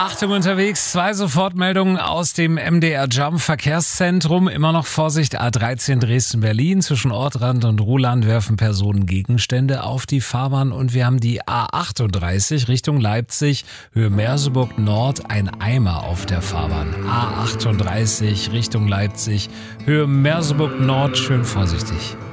Achtung unterwegs, 2 Sofortmeldungen aus dem MDR Jump Verkehrszentrum. Immer noch Vorsicht, A13 Dresden-Berlin. Zwischen Ortrand und Ruhland werfen Personen Gegenstände auf die Fahrbahn. Und wir haben die A38 Richtung Leipzig, Höhe Merseburg Nord, ein Eimer auf der Fahrbahn. A38 Richtung Leipzig, Höhe Merseburg Nord, schön vorsichtig.